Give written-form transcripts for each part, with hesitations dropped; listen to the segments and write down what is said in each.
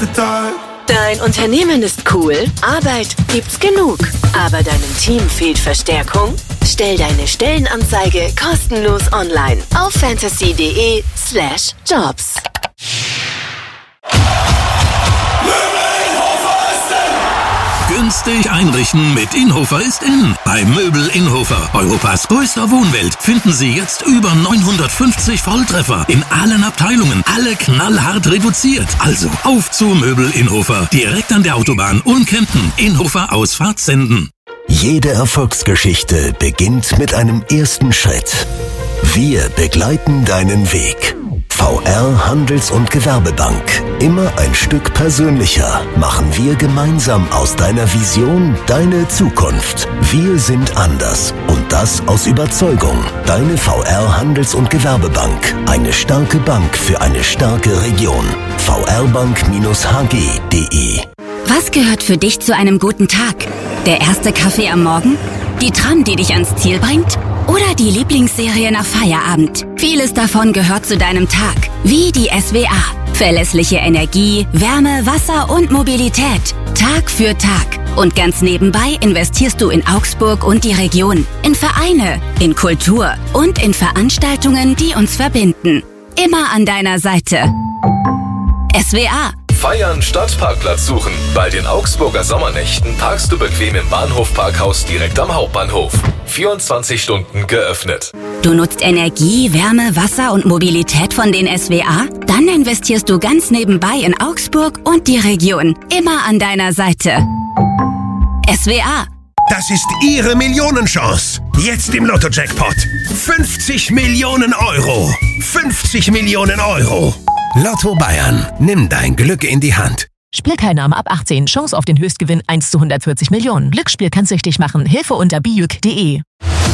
the time. Dein Unternehmen ist cool, Arbeit gibt's genug, aber deinem Team fehlt Verstärkung? Stell deine Stellenanzeige kostenlos online auf fantasy.de/jobs. Günstig einrichten mit Inhofer ist in. Bei Möbel Inhofer, Europas größter Wohnwelt, finden Sie jetzt über 950 Volltreffer in allen Abteilungen. Alle knallhart reduziert. Also auf zu Möbel Inhofer. Direkt an der Autobahn Unkempten. Inhofer Ausfahrt Senden. Jede Erfolgsgeschichte beginnt mit einem ersten Schritt. Wir begleiten deinen Weg. VR Handels- und Gewerbebank. Immer ein Stück persönlicher machen wir gemeinsam aus deiner Vision deine Zukunft. Wir sind anders und das aus Überzeugung. Deine VR Handels- und Gewerbebank. Eine starke Bank für eine starke Region. vrbank-hg.de. Was gehört für dich zu einem guten Tag? Der erste Kaffee am Morgen? Die Tram, die dich ans Ziel bringt? Oder die Lieblingsserie nach Feierabend? Vieles davon gehört zu deinem Tag. Wie die SWA. Verlässliche Energie, Wärme, Wasser und Mobilität. Tag für Tag. Und ganz nebenbei investierst du in Augsburg und die Region. In Vereine, in Kultur und in Veranstaltungen, die uns verbinden. Immer an deiner Seite. SWA. Feiern statt Parkplatz suchen. Bei den Augsburger Sommernächten parkst du bequem im Bahnhofparkhaus direkt am Hauptbahnhof. 24 Stunden geöffnet. Du nutzt Energie, Wärme, Wasser und Mobilität von den SWA? Dann investierst du ganz nebenbei in Augsburg und die Region. Immer an deiner Seite. SWA. Das ist Ihre Millionenchance. Jetzt im Lotto-Jackpot. 50 Millionen Euro. 50 Millionen Euro. Lotto Bayern. Nimm dein Glück in die Hand. Spielteilnahme ab 18. Chance auf den Höchstgewinn 1 zu 140 Millionen. Glücksspiel kann süchtig machen. Hilfe unter bijuk.de.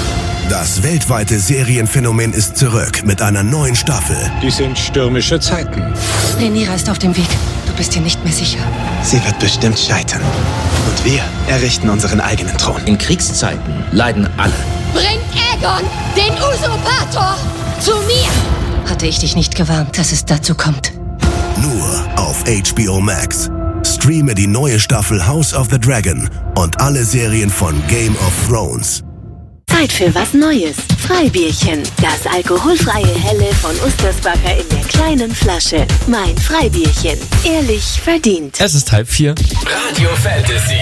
Das weltweite Serienphänomen ist zurück mit einer neuen Staffel. Die sind stürmische Zeiten. Rhaenyra ist auf dem Weg. Du bist dir nicht mehr sicher. Sie wird bestimmt scheitern. Und wir errichten unseren eigenen Thron. In Kriegszeiten leiden alle. Bringt Aegon, den Usurpator, zu mir! Hatte ich dich nicht gewarnt, dass es dazu kommt. Nur auf HBO Max. Streame die neue Staffel House of the Dragon und alle Serien von Game of Thrones. Zeit für was Neues. Freibierchen. Das alkoholfreie Helle von Ustersbacher in der kleinen Flasche. Mein Freibierchen. Ehrlich verdient. Es ist 3:30. Radio Fantasy.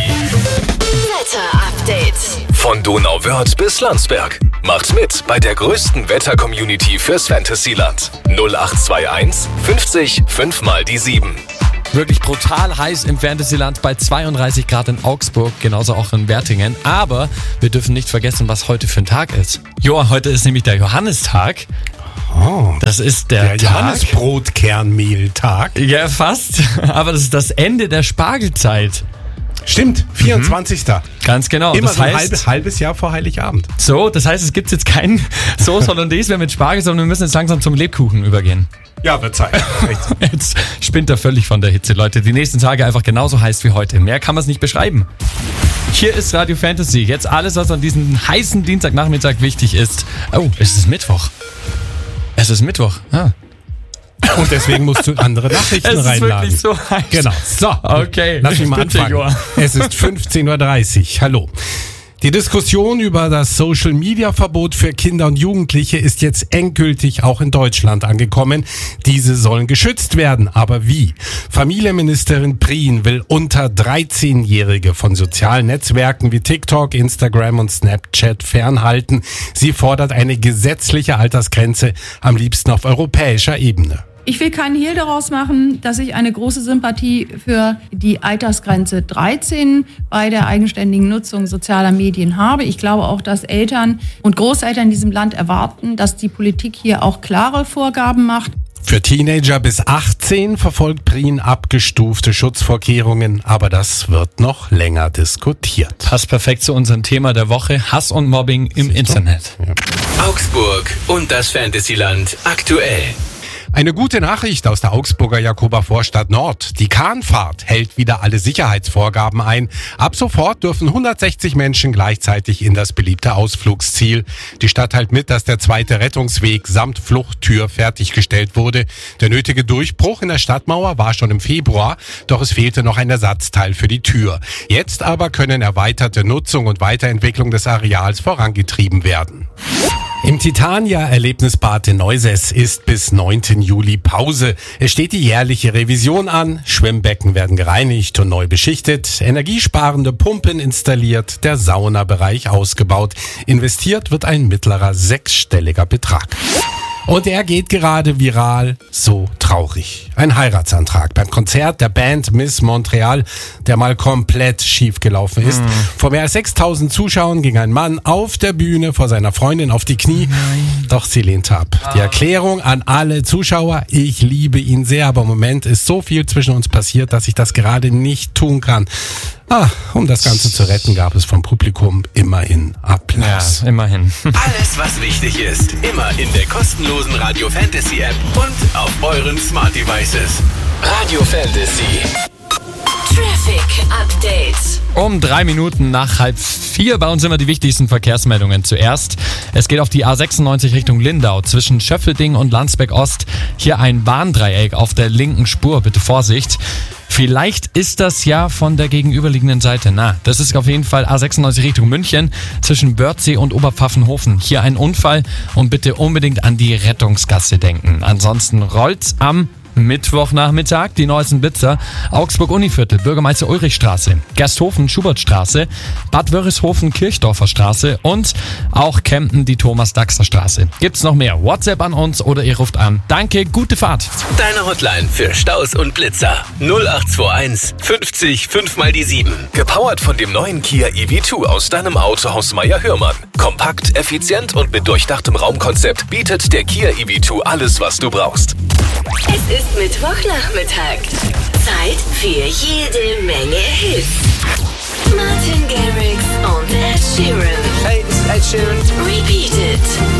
Wetter-Update. Von Donauwörth bis Landsberg. Macht mit bei der größten Wetter-Community fürs Fantasyland. 0821 50 5 mal die 7. Wirklich brutal heiß im Fantasyland bei 32 Grad in Augsburg, genauso auch in Wertingen. Aber wir dürfen nicht vergessen, was heute für ein Tag ist. Joa, heute ist nämlich der Johannistag. Oh, das ist der Johannisbrotkernmehltag. Ja, fast. Aber das ist das Ende der Spargelzeit. Stimmt, 24. Ganz genau. Immer das so heißt, ein halbes Jahr vor Heiligabend. So, das heißt, es gibt jetzt kein Sauce Hollandaise mehr mit Spargel, sondern wir müssen jetzt langsam zum Lebkuchen übergehen. Ja, wird Zeit. Jetzt spinnt er völlig von der Hitze, Leute. Die nächsten Tage einfach genauso heiß wie heute. Mehr kann man es nicht beschreiben. Hier ist Radio Fantasy. Jetzt alles, was an diesem heißen Dienstagnachmittag wichtig ist. Oh, es ist Mittwoch. Es ist Mittwoch. Ah. Und deswegen musst du andere Nachrichten reinladen. Es ist wirklich so heiß. Genau. So, okay. Lass mich mal anfangen. Es ist 15:30 Uhr. Hallo. Die Diskussion über das Social-Media-Verbot für Kinder und Jugendliche ist jetzt endgültig auch in Deutschland angekommen. Diese sollen geschützt werden. Aber wie? Familienministerin Prien will unter 13-Jährige von sozialen Netzwerken wie TikTok, Instagram und Snapchat fernhalten. Sie fordert eine gesetzliche Altersgrenze, am liebsten auf europäischer Ebene. Ich will keinen Hehl daraus machen, dass ich eine große Sympathie für die Altersgrenze 13 bei der eigenständigen Nutzung sozialer Medien habe. Ich glaube auch, dass Eltern und Großeltern in diesem Land erwarten, dass die Politik hier auch klare Vorgaben macht. Für Teenager bis 18 verfolgt Prien abgestufte Schutzvorkehrungen, aber das wird noch länger diskutiert. Passt perfekt zu unserem Thema der Woche, Hass und Mobbing im Internet. Ja. Augsburg und das Fantasyland aktuell. Eine gute Nachricht aus der Augsburger Jakober-Vorstadt Nord. Die Kahnfahrt hält wieder alle Sicherheitsvorgaben ein. Ab sofort dürfen 160 Menschen gleichzeitig in das beliebte Ausflugsziel. Die Stadt teilt mit, dass der zweite Rettungsweg samt Fluchttür fertiggestellt wurde. Der nötige Durchbruch in der Stadtmauer war schon im Februar, doch es fehlte noch ein Ersatzteil für die Tür. Jetzt aber können erweiterte Nutzung und Weiterentwicklung des Areals vorangetrieben werden. Im Titania-Erlebnisbad in Neusäß ist bis 9. Juli Pause. Es steht die jährliche Revision an. Schwimmbecken werden gereinigt und neu beschichtet. Energiesparende Pumpen installiert. Der Saunabereich ausgebaut. Investiert wird ein mittlerer sechsstelliger Betrag. Und er geht gerade viral, so traurig. Ein Heiratsantrag beim Konzert der Band Miss Montreal, der mal komplett schief gelaufen ist. Vor mehr als 6000 Zuschauern ging ein Mann auf der Bühne vor seiner Freundin auf die Knie. Doch sie lehnte ab. Die Erklärung an alle Zuschauer: Ich liebe ihn sehr, aber im Moment ist so viel zwischen uns passiert, dass ich das gerade nicht tun kann. Um das Ganze zu retten, gab es vom Publikum immerhin Applaus. Ja, immerhin. Alles, was wichtig ist, immer in der kostenlosen Radio Fantasy App und auf euren Smart Devices. Radio Fantasy. Traffic Update. Um 3 Minuten nach 3:30 bei uns immer die wichtigsten Verkehrsmeldungen. Zuerst, es geht auf die A96 Richtung Lindau zwischen Schöffelding und Landsberg Ost. Hier ein Warndreieck auf der linken Spur, bitte Vorsicht. Vielleicht ist das ja von der gegenüberliegenden Seite. Das ist auf jeden Fall A96 Richtung München zwischen Bördsee und Oberpfaffenhofen. Hier ein Unfall und bitte unbedingt an die Rettungsgasse denken. Ansonsten rollt's am Mittwochnachmittag die neuesten Blitzer. Augsburg-Univiertel, Bürgermeister-Ulrich-Straße, Gersthofen-Schubertstraße, Bad Wörishofen-Kirchdorfer Straße und auch Kempten die Thomas-Daxter-Straße. Gibt's noch mehr? WhatsApp an uns oder ihr ruft an. Danke, gute Fahrt. Deine Hotline für Staus und Blitzer. 0821 50 5 mal die 7. Gepowert von dem neuen Kia EV2 aus deinem Autohaus Meier-Hörmann. Kompakt, effizient und mit durchdachtem Raumkonzept bietet der Kia EV2 alles, was du brauchst. Es ist Mittwochnachmittag. Zeit für jede Menge Hits. Martin Garrix und Ed Sheeran. Hey, this is Ed Sheeran. Repeat It.